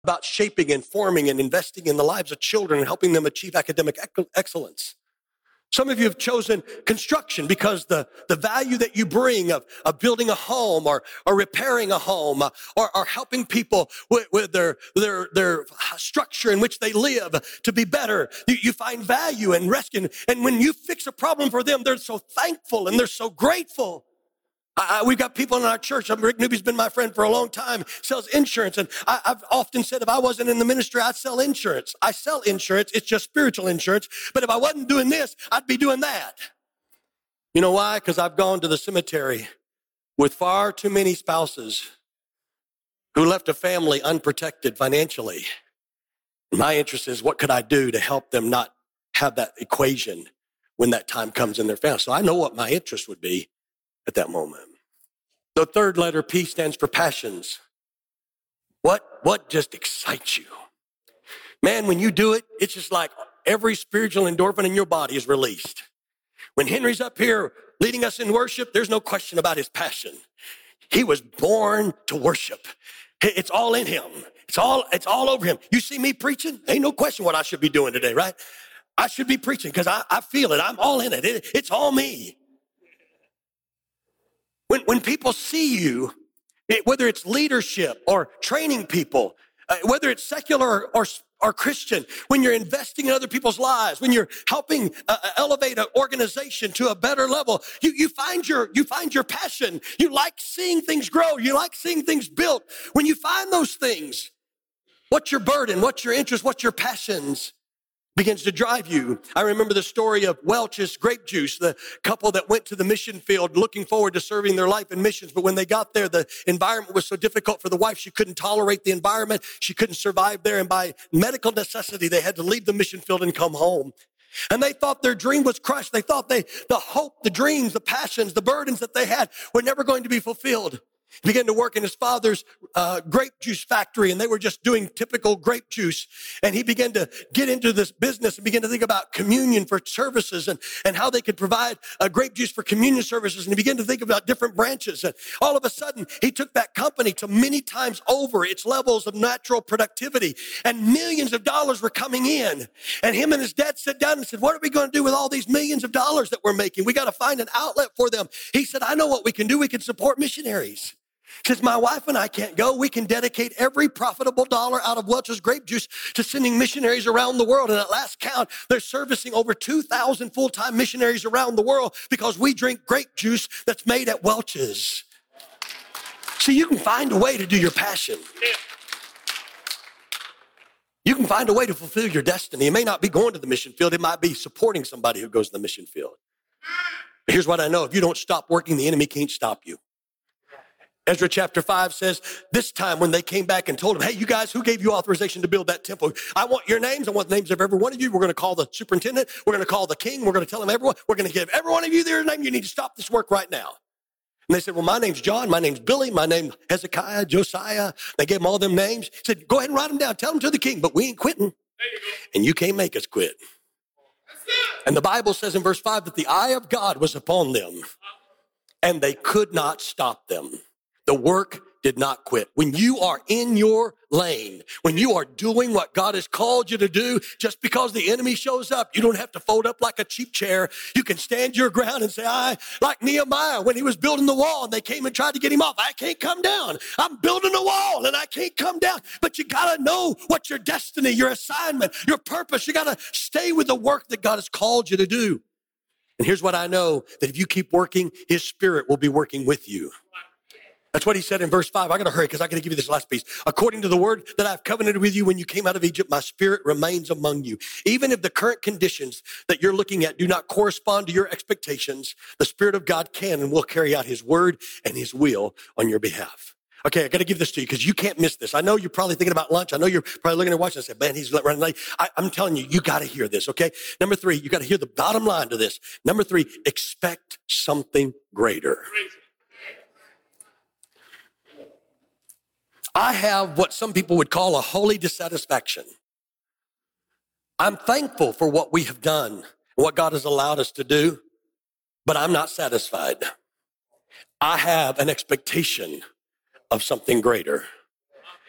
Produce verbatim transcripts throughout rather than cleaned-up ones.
about shaping and forming and investing in the lives of children and helping them achieve academic excellence. Some of you have chosen construction because the, the value that you bring of, of building a home or, or repairing a home uh, or, or helping people with, with their, their, their structure in which they live to be better. You, you find value in rescue. And when you fix a problem for them, they're so thankful and they're so grateful. I, we've got people in our church. Rick Newby's been my friend for a long time, sells insurance. And I, I've often said if I wasn't in the ministry, I'd sell insurance. I sell insurance. It's just spiritual insurance. But if I wasn't doing this, I'd be doing that. You know why? Because I've gone to the cemetery with far too many spouses who left a family unprotected financially. My interest is what could I do to help them not have that equation when that time comes in their family. So I know what my interest would be at that moment. The third letter, P, stands for passions. What, what just excites you? Man, when you do it, it's just like every spiritual endorphin in your body is released. When Henry's up here leading us in worship, there's no question about his passion. He was born to worship. It's all in him. It's all, it's all over him. You see me preaching? Ain't no question what I should be doing today, right? I should be preaching because I, I feel it. I'm all in it. it. It's all me. When, when people see you, it, whether it's leadership or training people, uh, whether it's secular or, or Christian, when you're investing in other people's lives, when you're helping uh, elevate an organization to a better level, you, you find your, you find your passion. You like seeing things grow. You like seeing things built. When you find those things, what's your burden? What's your interest? What's your passions? Begins to drive you. I remember the story of Welch's grape juice, the couple that went to the mission field looking forward to serving their life in missions. But when they got there, the environment was so difficult for the wife. She couldn't tolerate the environment. She couldn't survive there. And by medical necessity, they had to leave the mission field and come home. And they thought their dream was crushed. They thought they, the hope, the dreams, the passions, the burdens that they had were never going to be fulfilled. He began to work in his father's uh, grape juice factory, and they were just doing typical grape juice. And he began to get into this business and began to think about communion for services and, and how they could provide uh, grape juice for communion services. And he began to think about different branches. And all of a sudden, he took that company to many times over its levels of natural productivity, and millions of dollars were coming in. And him and his dad sat down and said, what are we going to do with all these millions of dollars that we're making? We got to find an outlet for them. He said, I know what we can do. We can support missionaries. Since my wife and I can't go, we can dedicate every profitable dollar out of Welch's grape juice to sending missionaries around the world. And at last count, they're servicing over two thousand full-time missionaries around the world because we drink grape juice that's made at Welch's. See, you can find a way to do your passion. You can find a way to fulfill your destiny. It may not be going to the mission field. It might be supporting somebody who goes to the mission field. But here's what I know. If you don't stop working, the enemy can't stop you. Ezra chapter five says, this time when they came back and told him, hey, you guys, who gave you authorization to build that temple? I want your names. I want the names of every one of you. We're going to call the superintendent. We're going to call the king. We're going to tell them everyone. We're going to give every one of you their name. You need to stop this work right now. And they said, well, my name's John. My name's Billy. My name's Hezekiah, Josiah. They gave them all them names. He said, go ahead and write them down. Tell them to the king, but we ain't quitting. You and you can't make us quit. And the Bible says in verse five that the eye of God was upon them and they could not stop them. The work did not quit. When you are in your lane, when you are doing what God has called you to do, just because the enemy shows up, you don't have to fold up like a cheap chair. You can stand your ground and say, I, like Nehemiah, when he was building the wall and they came and tried to get him off, I can't come down. I'm building a wall and I can't come down. But you got to know what your destiny, your assignment, your purpose, you got to stay with the work that God has called you to do. And here's what I know, that if you keep working, his spirit will be working with you. That's what he said in verse five. I got to hurry because I got to give you this last piece. According to the word that I've covenanted with you when you came out of Egypt, my spirit remains among you. Even if the current conditions that you're looking at do not correspond to your expectations, the Spirit of God can and will carry out his word and his will on your behalf. Okay, I got to give this to you because you can't miss this. I know you're probably thinking about lunch. I know you're probably looking at watching and say, man, he's running late. I, I'm telling you, you got to hear this, okay? Number three, you got to hear the bottom line to this. Number three, expect something greater. I have what some people would call a holy dissatisfaction. I'm thankful for what we have done, what God has allowed us to do, but I'm not satisfied. I have an expectation of something greater.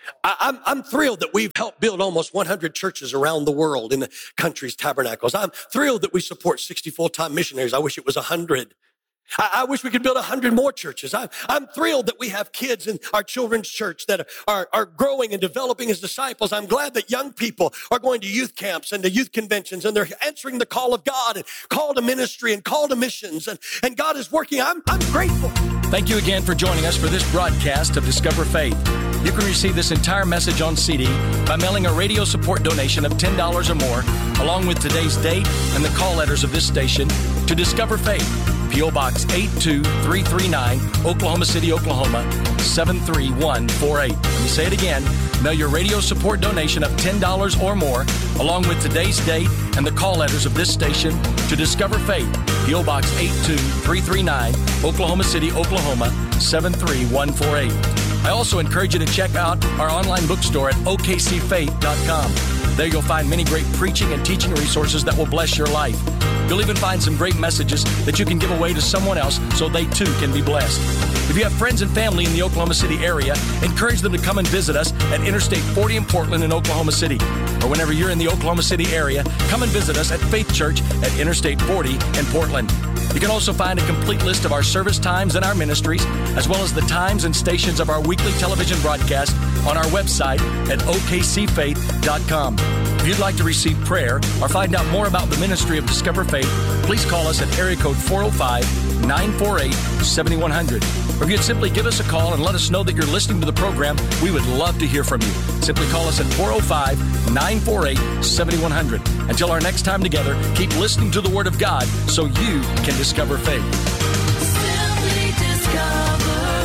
I, I'm, I'm thrilled that we've helped build almost one hundred churches around the world in the country's tabernacles. I'm thrilled that we support sixty full-time missionaries. I wish it was one hundred. I, I wish we could build one hundred more churches. I'm, I'm thrilled that we have kids in our children's church that are, are growing and developing as disciples. I'm glad that young people are going to youth camps and to youth conventions, and they're answering the call of God and call to ministry and call to missions, and, and God is working. I'm, I'm grateful. Thank you again for joining us for this broadcast of Discover Faith. You can receive this entire message on C D by mailing a radio support donation of ten dollars or more, along with today's date and the call letters of this station, to Discover Faith, P O Box eight two three three nine, Oklahoma City, Oklahoma, seven three one four eight. Let me say it again. Mail your radio support donation of ten dollars or more, along with today's date and the call letters of this station, to Discover Faith, P O Box eight two three three nine, Oklahoma City, Oklahoma, seven three one four eight. I also encourage you to check out our online bookstore at O K C faith dot com. There you'll find many great preaching and teaching resources that will bless your life. You'll even find some great messages that you can give away to someone else so they too can be blessed. If you have friends and family in the Oklahoma City area, encourage them to come and visit us at Interstate forty in Portland in Oklahoma City. Or whenever you're in the Oklahoma City area, come and visit us at Faith Church at Interstate forty in Portland. You can also find a complete list of our service times and our ministries, as well as the times and stations of our weekly television broadcast on our website at O K C faith dot com. If you'd like to receive prayer or find out more about the ministry of Discover Faith, please call us at area code four oh five, nine four eight, seven one zero zero. Or if you'd simply give us a call and let us know that you're listening to the program, we would love to hear from you. Simply call us at four oh five, nine four eight, seven one zero zero. Until our next time together, keep listening to the Word of God so you can discover faith. Simply discover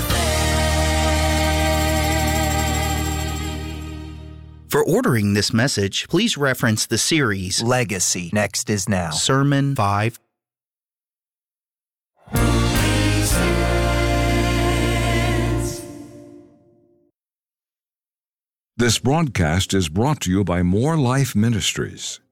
faith. For ordering this message, please reference the series Legacy. Next is Now. Sermon five. This broadcast is brought to you by More Life Ministries.